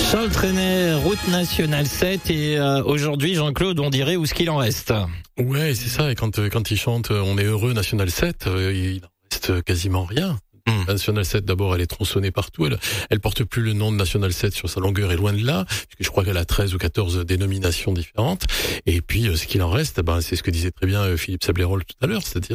Charles Trenet, route nationale 7 et aujourd'hui Jean-Claude, on dirait où est-ce qu'il en reste. Ouais, c'est ça, et quand il chante On est heureux national 7, il en reste quasiment rien. La National 7, d'abord, elle est tronçonnée partout. Elle porte plus le nom de National 7 sur sa longueur, et loin de là, puisque je crois qu'elle a 13 ou 14 dénominations différentes. Et puis, ce qu'il en reste, c'est ce que disait très bien Philippe Sablérol tout à l'heure, c'est-à-dire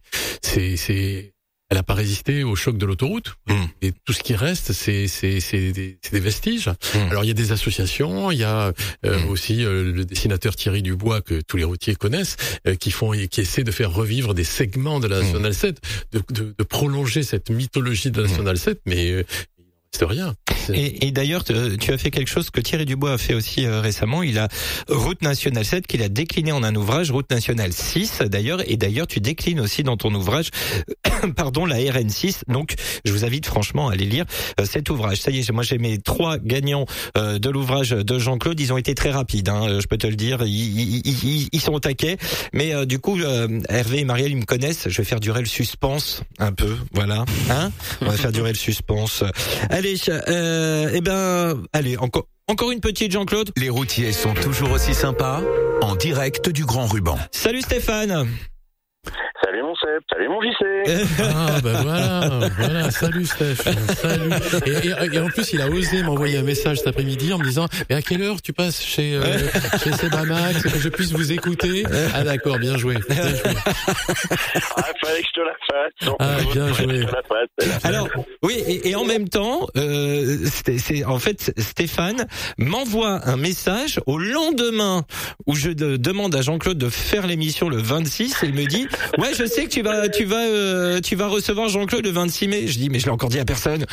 elle a pas résisté au choc de l'autoroute. Et tout ce qui reste, c'est des vestiges. Alors il y a des associations, il y a aussi le dessinateur Thierry Dubois que tous les routiers connaissent, qui essaie de faire revivre des segments de la National 7, de prolonger cette mythologie de la National 7, mais c'est rien. Et d'ailleurs, tu as fait quelque chose que Thierry Dubois a fait aussi récemment. Il a Route nationale 7 qu'il a décliné en un ouvrage, Route nationale 6 d'ailleurs. Et d'ailleurs, tu déclines aussi dans ton ouvrage, pardon, la RN6. Donc, je vous invite franchement à aller lire cet ouvrage. Ça y est, moi j'ai mes 3 gagnants de l'ouvrage de Jean-Claude. Ils ont été très rapides, je peux te le dire. Ils sont au taquet. Mais du coup, Hervé et Marielle, ils me connaissent. Je vais faire durer le suspense un peu, voilà. On va faire durer le suspense. Allez, allez, encore une petite, Jean-Claude. Les routiers sont toujours aussi sympas, en direct du Grand Ruban. Salut Stéphane. Salut mon Seb, salut mon JC. Voilà, salut Steph, salut. Et en plus, il a osé m'envoyer un message cet après-midi en me disant, mais à quelle heure tu passes chez Sebamax, que je puisse vous écouter? Ah d'accord, bien joué. Fallait que je te la fasse. Bien joué. Alors, oui, et en même temps, en fait, Stéphane m'envoie un message au lendemain où je demande à Jean-Claude de faire l'émission le 26 et il me dit, ouais, je sais que tu vas recevoir Jean-Claude le 26 mai. Je dis, mais je l'ai encore dit à personne.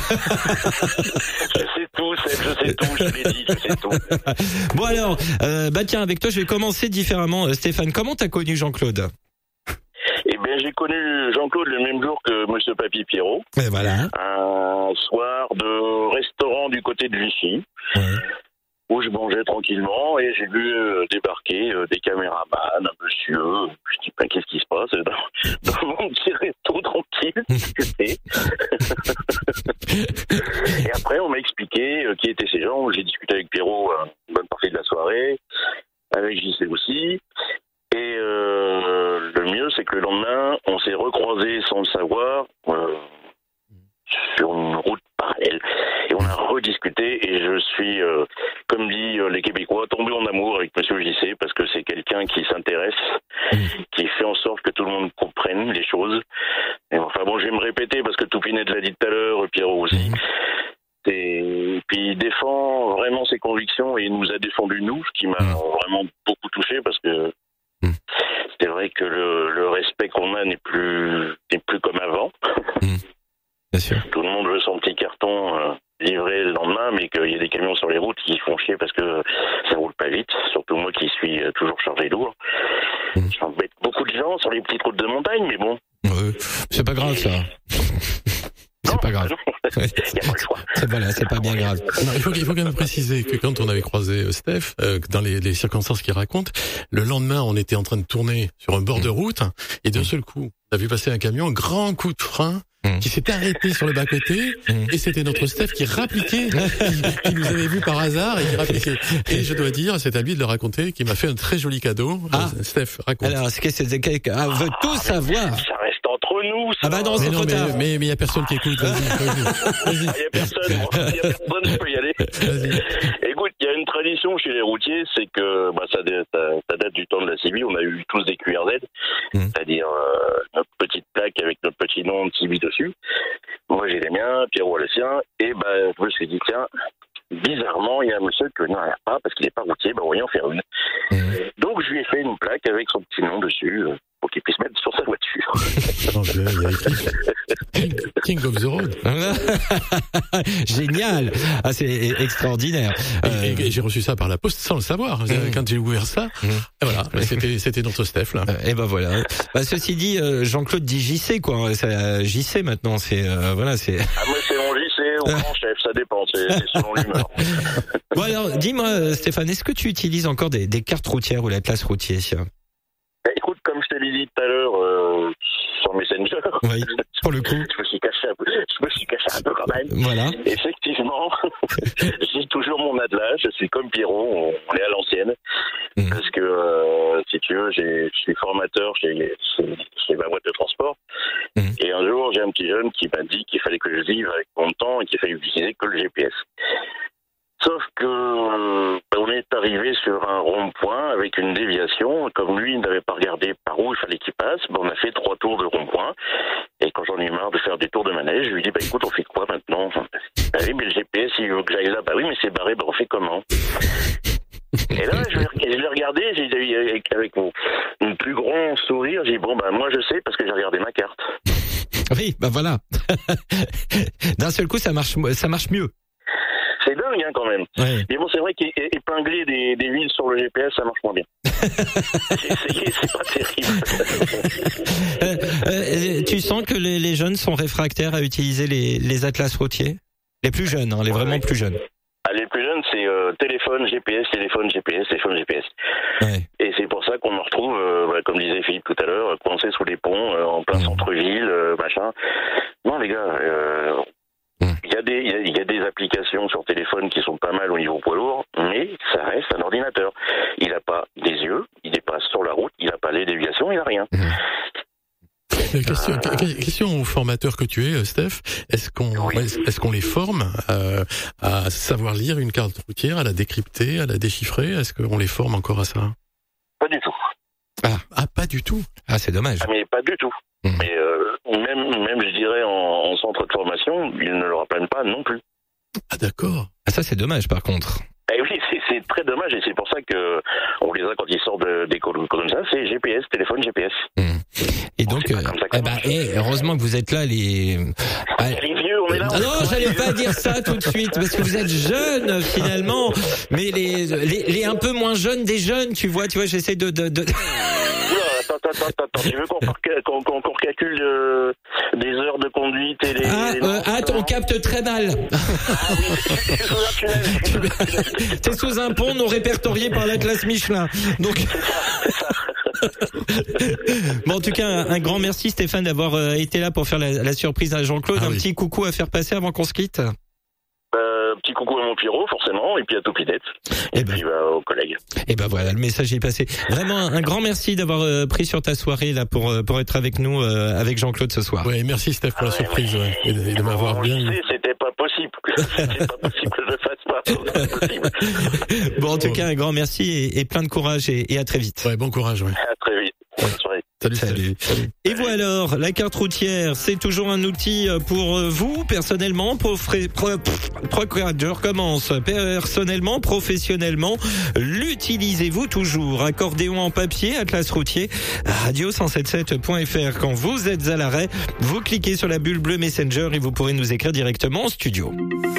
Je sais tout, je l'ai dit, je sais tout. Bon alors, tiens, avec toi, je vais commencer différemment. Stéphane, comment t'as connu Jean-Claude? Eh bien, j'ai connu Jean-Claude le même jour que Monsieur Papy Pierrot. Et voilà. Un soir de restaurant du côté de Vichy. Ouais. Où je mangeais tranquillement et j'ai vu débarquer des caméramans, un monsieur. Je dis, qu'est-ce qui se passe dans mon petit resto tranquille? Et après, on m'a expliqué qui étaient ces gens. J'ai discuté avec Pierrot une bonne partie de la soirée, avec JC aussi. Et le mieux, c'est que le lendemain, on s'est recroisés sans le savoir sur une route parallèle. Et on a rediscuté et je suis, comme dit les Québécois, tombé en amour avec Monsieur JC parce que c'est quelqu'un qui s'intéresse, qui fait en sorte que tout le monde comprenne les choses. Et enfin bon, je vais me répéter parce que Toupinette l'a dit tout à l'heure, Pierrot aussi. Et puis il défend vraiment ses convictions et il nous a défendu nous, ce qui m'a vraiment beaucoup touché parce que c'est vrai que le respect qu'on a n'est plus comme avant. Bien sûr. Tout le monde veut son petit carton livré le lendemain, mais qu'il y a des camions sur les routes qui font chier parce que ça roule pas vite. Surtout moi qui suis toujours chargé lourd. J'embête beaucoup de gens sur les petites routes de montagne, mais bon. C'est pas grave ça. C'est pas grave. Il n'y a pas le choix. C'est pas bien grave. Non, il faut quand même préciser que quand on avait croisé Steph, dans les circonstances qu'il raconte, le lendemain, on était en train de tourner sur un bord de route, et d'un seul coup, on a vu passer un camion, grand coup de frein, qui s'est arrêté sur le bas-côté, et c'était notre Steph qui rappliquait, qui nous avait vu par hasard, et qui rappliquait. Et je dois dire, c'est à lui de le raconter, qui m'a fait un très joli cadeau. Steph, raconte. Alors, est-ce que c'est quelqu'un veut tout savoir? Ça reste entre nous, ça. Ah bah non, c'est trop tard. Mais il y a personne qui écoute, vas-y. Il y a personne, je peux y aller. Vas-y. Écoute, il y a une tradition chez les routiers, c'est que ça date du temps de la CIVI, on a eu tous des QRZ, c'est-à-dire notre petite plaque avec notre petit nom de CIVI dessus. Moi j'ai les miens, Pierrot a le sien, et je me suis dit, tiens, bizarrement, il y a un monsieur que n'en a pas parce qu'il n'est pas routier, voyons faire une. Donc je lui ai fait une plaque avec son petit nom dessus pour qu'il puisse mettre sur sa voiture. Il y a écrit King of the Road. Génial. C'est extraordinaire. Et j'ai reçu ça par la poste sans le savoir. Quand j'ai ouvert ça, et voilà, c'était notre Steph là. Et voilà. Ceci dit, Jean-Claude dit JC quoi. JC maintenant, c'est voilà, c'est. Moi c'est mon JC ou grand chef, ça dépend, c'est selon l'humeur. Bon alors, dis-moi Stéphane, est-ce que tu utilises encore des cartes routières ou la classe routier? Écoute, comme je te l'ai dit tout à l'heure sur Messenger, oui, pour le coup, je me suis caché un peu quand même. Voilà. Effectivement, J'ai toujours mon attelage, je suis comme Pierrot, on est à l'ancienne. Parce que, si tu veux, je suis formateur chez ma boîte de transport. Et un jour, j'ai un petit jeune qui m'a dit qu'il fallait que je vive avec mon temps et qu'il fallait utiliser que le GPS. Sauf que on est arrivé sur un rond-point avec une déviation. Comme lui, il n'avait pas regardé par où il fallait qu'il passe, on a fait 3 tours de rond-point. Et quand j'en ai marre de faire des tours de manège, je lui dis, écoute, on fait quoi maintenant? Oui, mais le GPS, il veut que j'aille là. Oui, mais c'est barré, on fait comment? Et là, je l'ai regardé, avec mon plus grand sourire, j'ai dit, moi je sais parce que j'ai regardé ma carte. Oui, voilà. D'un seul coup, ça marche mieux. C'est dingue, quand même. Ouais. Mais bon, c'est vrai qu'épingler des villes sur le GPS, ça marche moins bien. J'ai essayé, c'est pas terrible. Tu sens que les jeunes sont réfractaires à utiliser les atlas routiers? Les plus jeunes, les vraiment plus jeunes. Les plus jeunes, c'est téléphone, GPS, téléphone, GPS, téléphone, GPS. Ouais. Et c'est pour ça qu'on me retrouve, comme disait Philippe tout à l'heure, coincé sous les ponts, en plein centre-ville, machin. Non, les gars, il y a des applications sur téléphone qui sont pas mal au niveau poids lourd, mais ça reste un ordinateur. Il n'a pas des yeux, il n'est pas sur la route, il n'a pas les déviations, il n'a rien. Question aux formateurs que tu es, Steph. Est-ce qu'on les forme à savoir lire une carte routière, à la décrypter, à la déchiffrer? Est-ce qu'on les forme encore à ça? Pas du tout. Ah, pas du tout. Ah, c'est dommage. Mais pas du tout. Mais même je dirais en centre de formation, ils ne le apprennent pas non plus. Ah, d'accord. Ah, ça c'est dommage par contre. Eh oui, c'est très dommage et c'est pour ça que on les a quand ils sortent d'école comme ça, c'est GPS, téléphone, GPS. Et donc, heureusement que vous êtes là, les vieux, on est là. Non, j'allais pas dire ça tout de suite parce que vous êtes jeunes finalement, mais les un peu moins jeunes des jeunes, tu vois, j'essaie de. Attends, tu veux qu'on recalcule des heures de conduite et les... on capte très mal. T'es sous un pont non répertorié par l'Atlas Michelin. Donc... Bon, en tout cas, un grand merci Stéphane d'avoir été là pour faire la surprise à Jean-Claude. Petit coucou à faire passer avant qu'on se quitte. Petit coucou à mon Pierrot, forcément, et puis à Topinette, et puis aux collègues. Et voilà, le message est passé. Vraiment, un grand merci d'avoir pris sur ta soirée là pour être avec nous, avec Jean-Claude ce soir. Oui, merci Steph pour la surprise et de m'avoir bien. C'était pas possible. C'était pas possible que je le fasse pas. Pas possible. Bon, en tout cas, un grand merci et plein de courage et à très vite. Ouais, bon courage. Ouais. À très vite. Bonne soirée. Salut. Et vous alors, la carte routière, c'est toujours un outil pour vous, personnellement, je recommence, personnellement, professionnellement, l'utilisez-vous toujours? Accordéon en papier, atlas routier, radio177.fr. Quand vous êtes à l'arrêt, vous cliquez sur la bulle bleue Messenger et vous pourrez nous écrire directement en studio.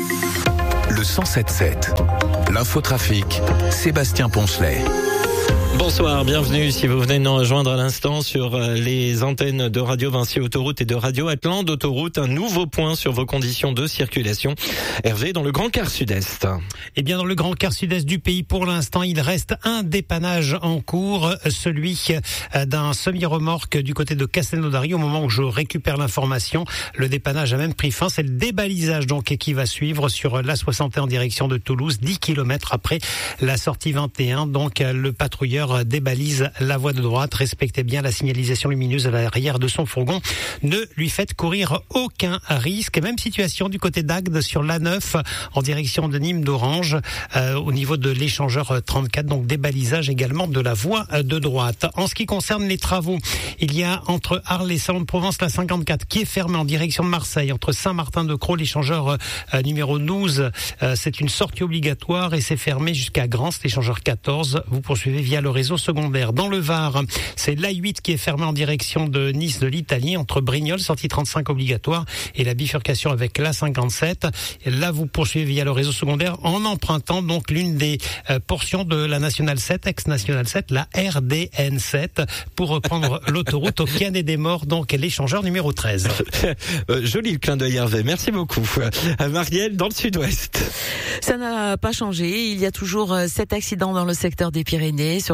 Le 177, l'infotrafic, Sébastien Poncelet. Bonsoir, bienvenue si vous venez de nous rejoindre à l'instant sur les antennes de Radio Vinci Autoroute et de Radio Atlante Autoroute. Un nouveau point sur vos conditions de circulation. Hervé, dans le Grand Quart Sud-Est. Eh bien, dans le Grand Quart Sud-Est du pays, pour l'instant, il reste un dépannage en cours, celui d'un semi-remorque du côté de Castelnaudary. Au moment où je récupère l'information, le dépannage a même pris fin. C'est le débalisage donc qui va suivre sur l'A61 en direction de Toulouse, 10 km après la sortie 21. Donc, le patrouilleur débalise la voie de droite. Respectez bien la signalisation lumineuse à l'arrière de son fourgon. Ne lui faites courir aucun risque. Même situation du côté d'Agde sur l'A9 en direction de Nîmes d'Orange au niveau de l'échangeur 34. Donc débalisage également de la voie de droite. En ce qui concerne les travaux, il y a entre Arles et Salon-de-Provence la 54 qui est fermée en direction de Marseille. Entre Saint-Martin-de-Crau, l'échangeur numéro 12, c'est une sortie obligatoire et c'est fermé jusqu'à Grance, l'échangeur 14. Vous poursuivez via le réseau secondaire. Dans le Var, c'est l'A8 qui est fermée en direction de Nice de l'Italie, entre Brignoles, sortie 35 obligatoire, et la bifurcation avec l'A57. Et là, vous poursuivez via le réseau secondaire en empruntant donc l'une des portions de la Nationale 7, ex-Nationale 7, la RDN7, pour reprendre l'autoroute au Canet des Morts, donc l'échangeur numéro 13. Joli le clin d'œil Hervé, merci beaucoup. Marielle, dans le Sud-Ouest. Ça n'a pas changé, il y a toujours 7 accidents dans le secteur des Pyrénées, sur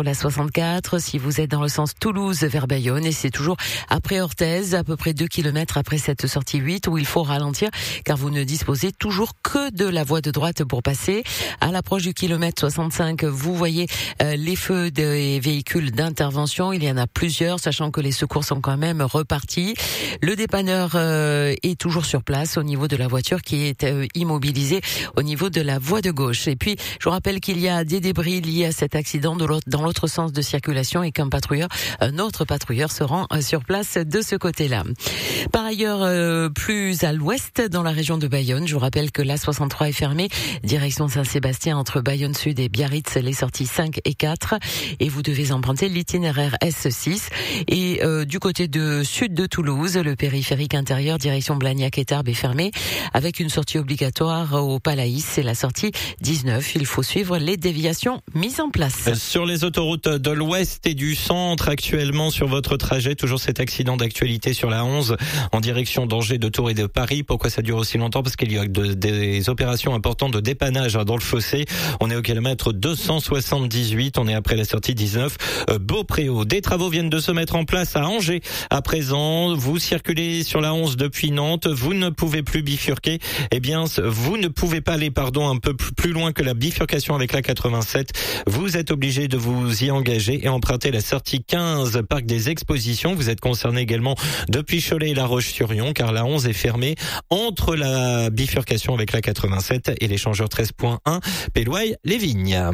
sur la 64 si vous êtes dans le sens Toulouse vers Bayonne, et c'est toujours après Orthez, à peu près 2 km après cette sortie 8 où il faut ralentir car vous ne disposez toujours que de la voie de droite pour passer. À l'approche du kilomètre 65, vous voyez les feux des véhicules d'intervention. Il y en a plusieurs, sachant que les secours sont quand même repartis. Le dépanneur est toujours sur place au niveau de la voiture qui est immobilisée au niveau de la voie de gauche. Et puis, je vous rappelle qu'il y a des débris liés à cet accident dans l'autre sens de circulation et qu'un autre patrouilleur se rend sur place de ce côté-là. Par ailleurs, plus à l'ouest, dans la région de Bayonne, je vous rappelle que l'A63 est fermée, direction Saint-Sébastien entre Bayonne Sud et Biarritz, les sorties 5 et 4, et vous devez emprunter l'itinéraire S6. Et du côté sud de Toulouse, le périphérique intérieur direction Blagnac et Tarbes est fermé, avec une sortie obligatoire au Palaïs, c'est la sortie 19. Il faut suivre les déviations mises en place. Sur les autoroutes de l'ouest et du centre, actuellement sur votre trajet, toujours cet accident d'actualité sur la 11 en direction d'Angers, de Tours et de Paris. Pourquoi ça dure aussi longtemps? Parce qu'il y a des opérations importantes de dépannage dans le fossé. On est au kilomètre 278, on est après la sortie 19 Beaupréau. Des travaux viennent de se mettre en place à Angers. À présent, vous circulez sur la 11 depuis Nantes, vous ne pouvez plus bifurquer. Eh bien, vous ne pouvez pas aller, un peu plus loin que la bifurcation avec la 87. Vous êtes obligé de vous y engager et emprunter la sortie 15 Parc des Expositions. Vous êtes concerné également depuis Cholet et La Roche-sur-Yon, car la 11 est fermée entre la bifurcation avec la 87 et l'échangeur 13.1 Pélouaille-les-Vignes.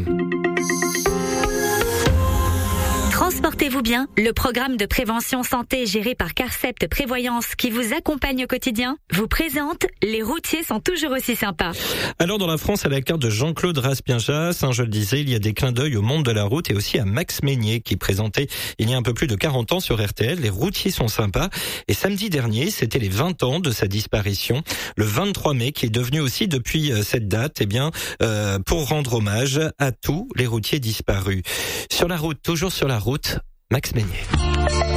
Transportez-vous bien, le programme de prévention santé géré par Carcept Prévoyance qui vous accompagne au quotidien vous présente Les routiers sont toujours aussi sympas. Alors dans la France, à la carte de Jean-Claude Raspienjas, je le disais, il y a des clins d'œil au monde de la route et aussi à Max Meignier qui présentait il y a un peu plus de 40 ans sur RTL Les routiers sont sympas. Et samedi dernier, c'était les 20 ans de sa disparition, le 23 mai, qui est devenu aussi depuis cette date, pour rendre hommage à tous les routiers disparus. Sur la route, toujours sur la route, Max Meignier.